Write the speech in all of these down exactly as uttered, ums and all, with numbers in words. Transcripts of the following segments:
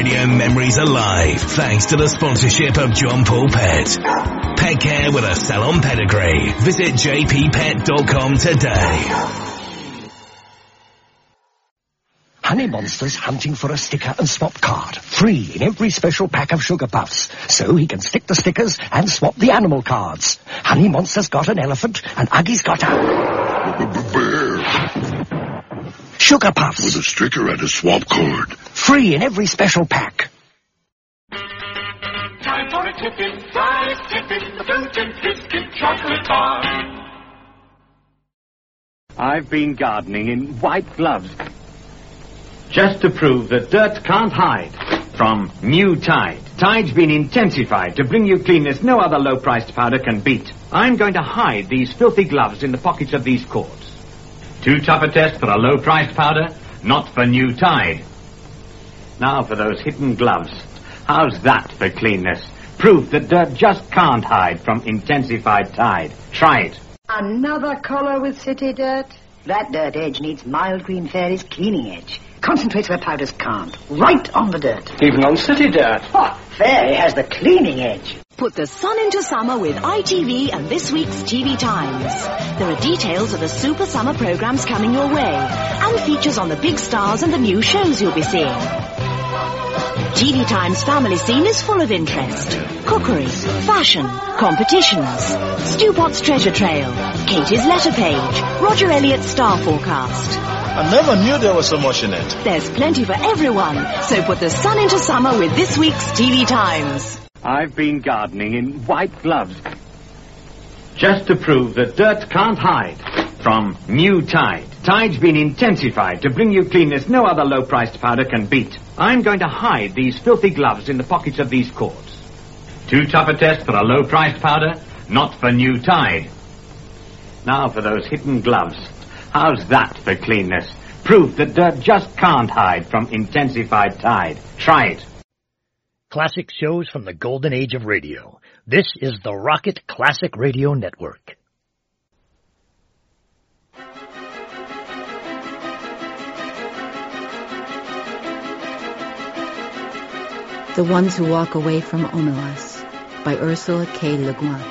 Radio memories alive thanks to the sponsorship of John Paul Pet. Pet care with a salon pedigree. Visit j p pet dot com today. Honey Monster's hunting for a sticker and swap card. Free in every special pack of Sugar Puffs. So he can stick the stickers and swap the animal cards. Honey Monster's got an elephant and Uggy's got a... bear. Sugar Puffs. With a sticker and a swap card. Free in every special pack. Time for a tipping, five tipping, the fruit and biscuit chocolate bar. I've been gardening in white gloves, just to prove that dirt can't hide from new Tide. Tide's been intensified to bring you cleanness no other low-priced powder can beat. I'm going to hide these filthy gloves in the pockets of these cords. Too tough a test for a low-priced powder? Not for new Tide. Now for those hidden gloves. How's that for cleanness? Proof that dirt just can't hide from intensified Tide. Try it. Another collar with city dirt? That dirt edge needs Mild Green Fairy's cleaning edge. Concentrates where powders can't. Right on the dirt. Even on city dirt. Oh, Fairy has the cleaning edge. Put the sun into summer with I T V and this week's T V Times. There are details of the super summer programs coming your way and features on the big stars and the new shows you'll be seeing. T V Times family scene is full of interest. Cookery, fashion, competitions, Stu Pot's treasure trail, Katie's letter page, Roger Elliott's star forecast. I never knew there was so much in it. There's plenty for everyone, so put the sun into summer with this week's T V Times. I've been gardening in white gloves, just to prove that dirt can't hide from new Tide. Tide's been intensified to bring you cleanness no other low-priced powder can beat. I'm going to hide these filthy gloves in the pockets of these cords. Too tough a test for a low-priced powder? Not for new Tide. Now for those hidden gloves. How's that for cleanness? Proof that dirt just can't hide from intensified Tide. Try it. Classic shows from the golden age of radio. This is the Rocket Classic Radio Network. The Ones Who Walk Away from Omelas by Ursula K. Le Guin.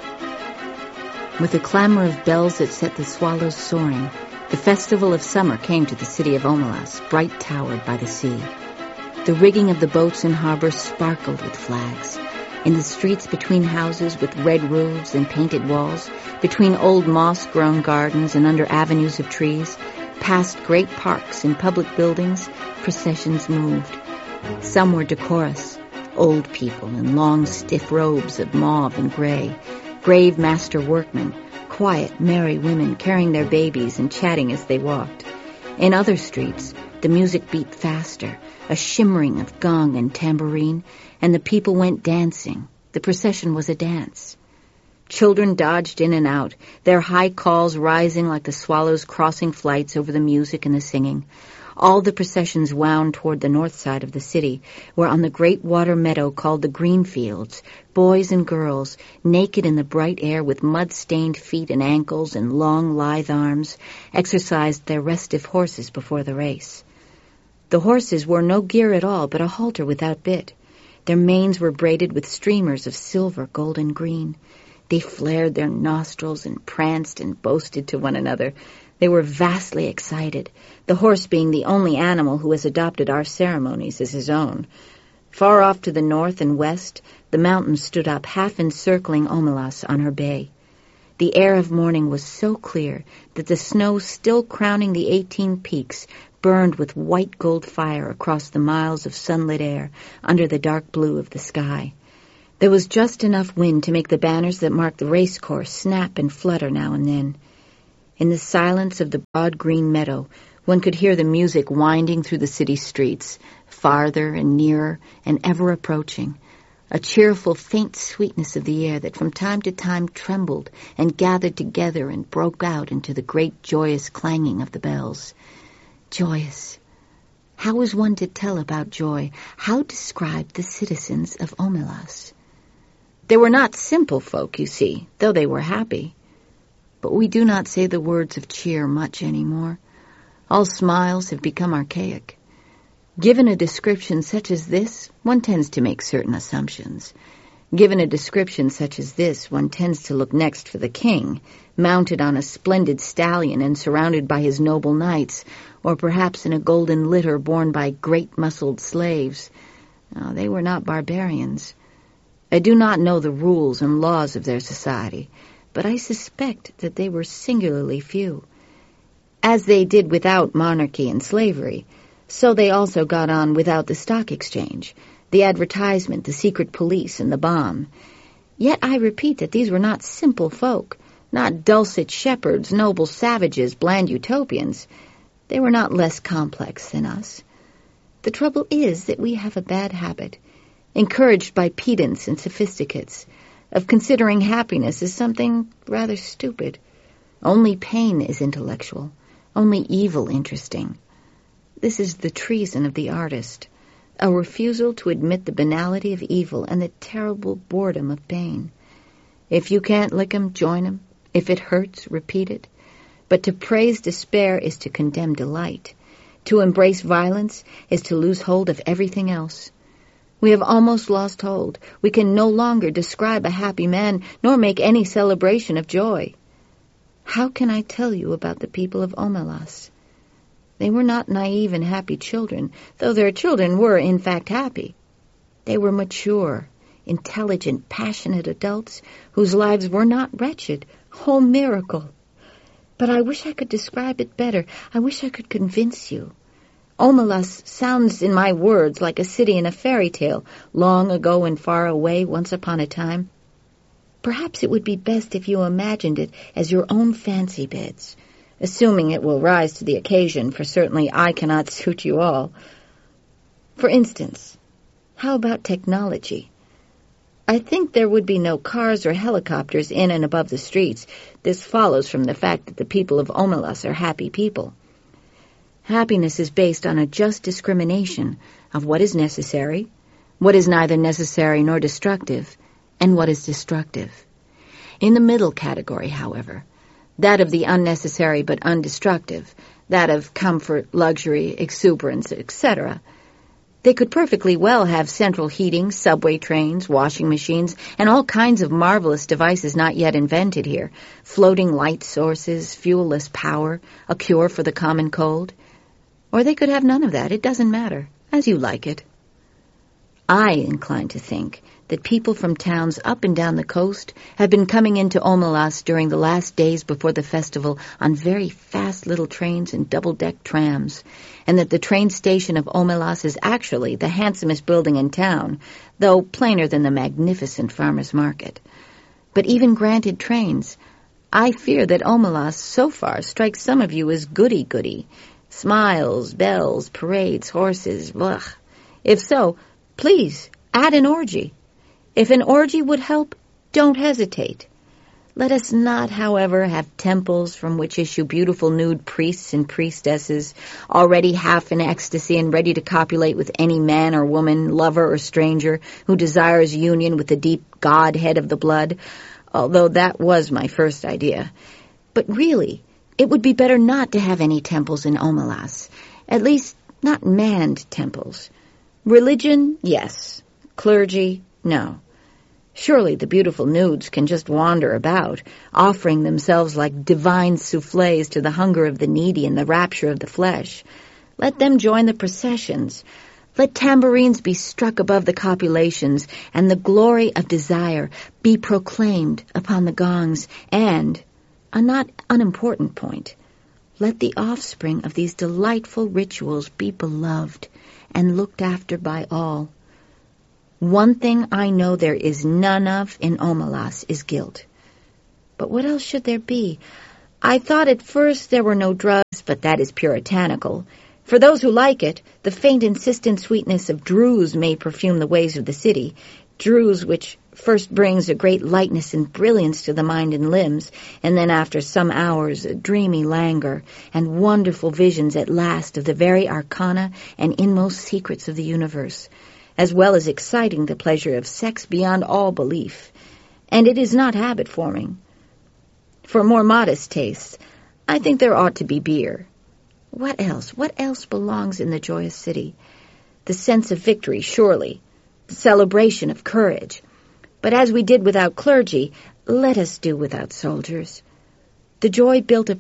With the clamor of bells that set the swallows soaring, the festival of summer came to the city of Omelas, bright towered by the sea. The rigging of the boats in harbor sparkled with flags. In the streets between houses with red roofs and painted walls, between old moss-grown gardens and under avenues of trees, past great parks and public buildings, processions moved. Some were decorous, old people in long, stiff robes of mauve and gray, grave master workmen, quiet, merry women carrying their babies and chatting as they walked. In other streets, the music beat faster, a shimmering of gong and tambourine, and the people went dancing. The procession was a dance. Children dodged in and out, their high calls rising like the swallows crossing flights over the music and the singing. All the processions wound toward the north side of the city, where on the great water meadow called the Green Fields, boys and girls, naked in the bright air with mud-stained feet and ankles and long, lithe arms, exercised their restive horses before the race. The horses wore no gear at all but a halter without bit. Their manes were braided with streamers of silver, gold, and green. They flared their nostrils and pranced and boasted to one another. They were vastly excited, the horse being the only animal who has adopted our ceremonies as his own. Far off to the north and west, the mountains stood up half encircling Omelas on her bay. The air of morning was so clear that the snow still crowning the eighteen peaks burned with white gold fire across the miles of sunlit air under the dark blue of the sky. There was just enough wind to make the banners that marked the race course snap and flutter now and then. In the silence of the broad green meadow, one could hear the music winding through the city streets, farther and nearer and ever approaching, a cheerful, faint sweetness of the air that from time to time trembled and gathered together and broke out into the great joyous clanging of the bells. Joyous. How was one to tell about joy? How describe the citizens of Omelas? They were not simple folk, you see, though they were happy. But we do not say the words of cheer much anymore. All smiles have become archaic. Given a description such as this, one tends to make certain assumptions. Given a description such as this, one tends to look next for the king, mounted on a splendid stallion and surrounded by his noble knights, or perhaps in a golden litter borne by great-muscled slaves. No, they were not barbarians. I do not know the rules and laws of their society, but I suspect that they were singularly few. As they did without monarchy and slavery, so they also got on without the stock exchange, the advertisement, the secret police, and the bomb. Yet I repeat that these were not simple folk, not dulcet shepherds, noble savages, bland utopians. They were not less complex than us. The trouble is that we have a bad habit, encouraged by pedants and sophisticates, of considering happiness as something rather stupid. Only pain is intellectual, only evil interesting. This is the treason of the artist, a refusal to admit the banality of evil and the terrible boredom of pain. If you can't lick 'em, join 'em. If it hurts, repeat it. But to praise despair is to condemn delight. To embrace violence is to lose hold of everything else. We have almost lost hold. We can no longer describe a happy man, nor make any celebration of joy. How can I tell you about the people of Omelas? They were not naive and happy children, though their children were, in fact, happy. They were mature, intelligent, passionate adults whose lives were not wretched. Oh, miracle! But I wish I could describe it better. I wish I could convince you. Omelas sounds in my words like a city in a fairy tale, long ago and far away, once upon a time. Perhaps it would be best if you imagined it as your own fancy beds, assuming it will rise to the occasion, for certainly I cannot suit you all. For instance, how about technology? I think there would be no cars or helicopters in and above the streets. This follows from the fact that the people of Omelas are happy people. Happiness is based on a just discrimination of what is necessary, what is neither necessary nor destructive, and what is destructive. In the middle category, however, that of the unnecessary but undestructive, that of comfort, luxury, exuberance, et cetera, they could perfectly well have central heating, subway trains, washing machines, and all kinds of marvelous devices not yet invented here, floating light sources, fuel-less power, a cure for the common cold. Or they could have none of that. It doesn't matter, as you like it. I incline to think that people from towns up and down the coast have been coming into Omelas during the last days before the festival on very fast little trains and double-deck trams, and that the train station of Omelas is actually the handsomest building in town, though plainer than the magnificent farmer's market. But even granted trains, I fear that Omelas so far strikes some of you as goody-goody. Smiles, bells, parades, horses, blah. If so, please add an orgy. If an orgy would help, don't hesitate. Let us not, however, have temples from which issue beautiful nude priests and priestesses, already half in ecstasy and ready to copulate with any man or woman, lover or stranger, who desires union with the deep godhead of the blood, although that was my first idea. But really, it would be better not to have any temples in Omelas, at least not manned temples. Religion, yes. Clergy, no. Surely the beautiful nudes can just wander about, offering themselves like divine soufflés to the hunger of the needy and the rapture of the flesh. Let them join the processions. Let tambourines be struck above the copulations, and the glory of desire be proclaimed upon the gongs, and, a not unimportant point, let the offspring of these delightful rituals be beloved and looked after by all. One thing I know there is none of in Omelas is guilt. But what else should there be? I thought at first there were no drugs, but that is puritanical. For those who like it, the faint insistent sweetness of druse may perfume the ways of the city, druse which first brings a great lightness and brilliance to the mind and limbs, and then after some hours a dreamy languor, and wonderful visions at last of the very arcana and inmost secrets of the universe, as well as exciting the pleasure of sex beyond all belief. And it is not habit-forming. For more modest tastes, I think there ought to be beer. What else? What else belongs in the joyous city? the sense of victory, surely, the celebration of courage. But as we did without clergy, let us do without soldiers. The joy built a